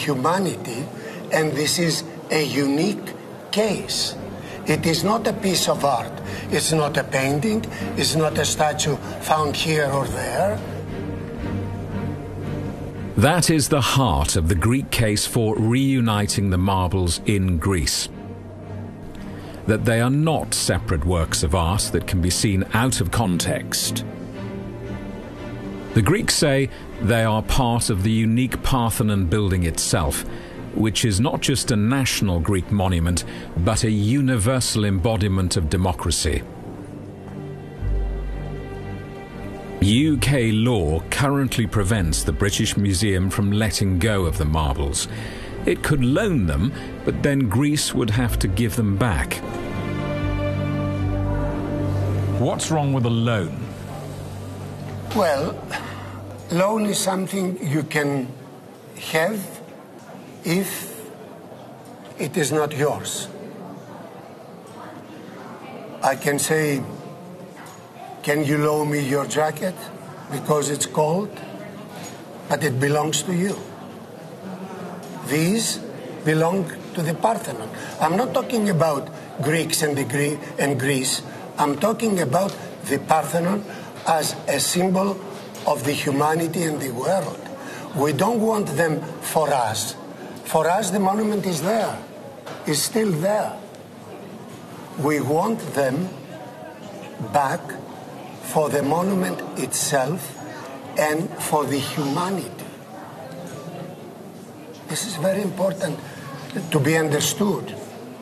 humanity, and this is a unique case. It is not a piece of art. It's not a painting. It's not a statue found here or there. That is the heart of the Greek case for reuniting the marbles in Greece. That they are not separate works of art that can be seen out of context. The Greeks say they are part of the unique Parthenon building itself, which is not just a national Greek monument, but a universal embodiment of democracy. UK law currently prevents the British Museum from letting go of the marbles. It could loan them, but then Greece would have to give them back. What's wrong with a loan? Well, loan is something you can have if it is not yours. I can say, can you loan me your jacket because it's cold? But it belongs to you. These belong to the Parthenon. I'm not talking about Greeks and Greece. I'm talking about the Parthenon as a symbol of the humanity and the world. We don't want them for us. For us, the monument is there. It's still there. We want them back for the monument itself and for the humanity. This is very important to be understood.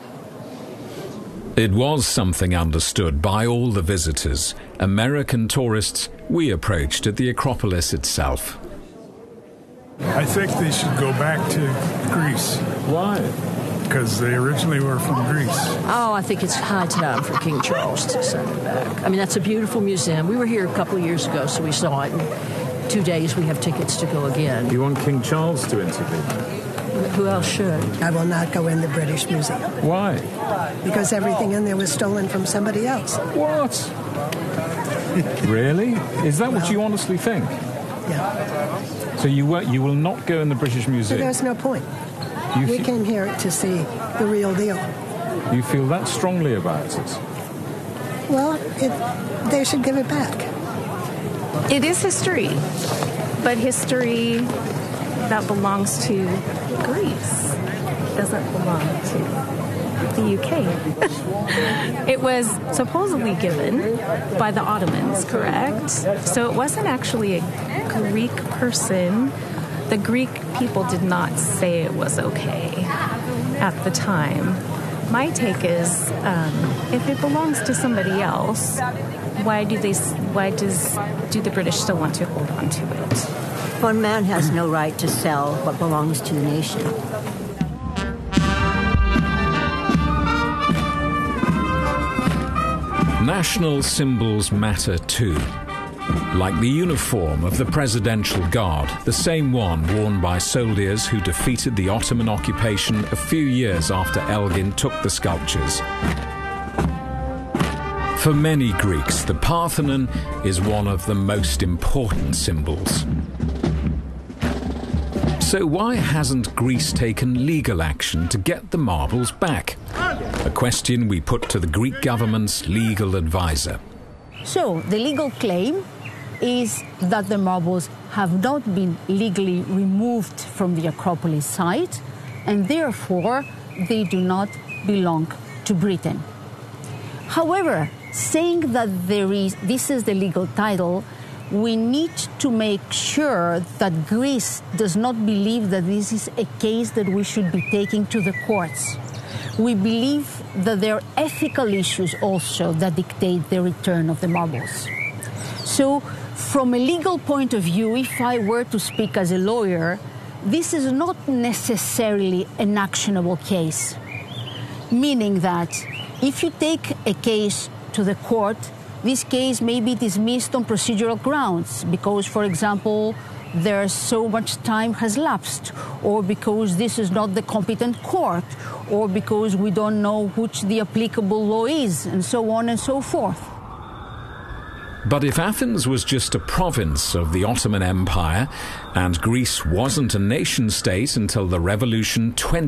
It was something understood by all the visitors, American tourists we approached at the Acropolis itself. I think they should go back to Greece. Why? Because they originally were from Greece. Oh, I think it's high time for King Charles to send it back. I mean, that's a beautiful museum. We were here a couple of years ago, so we saw it. In 2 days, we have tickets to go again. You want King Charles to intervene? Who else should? I will not go in the British Museum. Why? Because everything in there was stolen from somebody else. What? Really? Is that what you honestly think? Yeah. So you will not go in the British Museum? But there's no point. We came here to see the real deal. You feel that strongly about it? Well, they should give it back. It is history, but history that belongs to Greece doesn't belong to the UK. It was supposedly given by the Ottomans, correct? So it wasn't actually a Greek person. The Greek people did not say it was okay at the time. My take is, if it belongs to somebody else, why do the British still want to hold on to it? One man has no right to sell what belongs to the nation. National symbols matter too. Like the uniform of the Presidential Guard, the same one worn by soldiers who defeated the Ottoman occupation a few years after Elgin took the sculptures. For many Greeks, the Parthenon is one of the most important symbols. So why hasn't Greece taken legal action to get the marbles back? A question we put to the Greek government's legal advisor. So, the legal claim is that the marbles have not been legally removed from the Acropolis site, and therefore they do not belong to Britain. However, saying that this is the legal title, we need to make sure that Greece does not believe that this is a case that we should be taking to the courts. We believe that there are ethical issues also that dictate the return of the marbles. So, from a legal point of view, if I were to speak as a lawyer, this is not necessarily an actionable case. Meaning that if you take a case to the court, this case may be dismissed on procedural grounds because, for example, there's so much time has lapsed, or because this is not the competent court, or because we don't know which the applicable law is, and so on and so forth. But if Athens was just a province of the Ottoman Empire and Greece wasn't a nation-state until the revolution 20